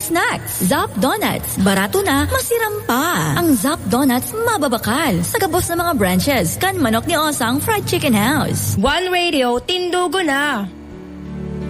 snacks. Zap Donuts. Barato na, masiram pa. Ang Zap Donuts mababakal. Sa gabos ng mga branches, kan manok ni Osang Fried Chicken House. One Radio, tindugo na.